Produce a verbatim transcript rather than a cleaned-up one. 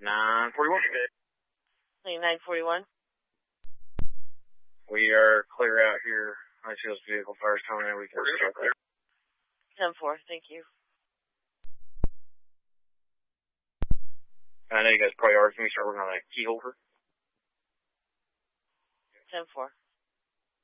nine forty-one. nine forty-one. We are clear out here. I see those vehicle fires coming in. We can start there. ten four, thank you. I know you guys probably are. Can we start working on that key holder? ten four.